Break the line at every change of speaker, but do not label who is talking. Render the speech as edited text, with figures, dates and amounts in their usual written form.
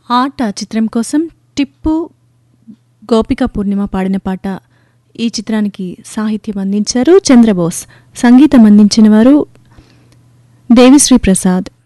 ఆట చిత్రం కోసం టిప్పు గోపిక పూర్ణిమ పాడిన పాట. ఈ చిత్రానికి సాహిత్యం అందించారు చంద్రబోస్, సంగీతం అందించిన వారు దేవిశ్రీ ప్రసాద్.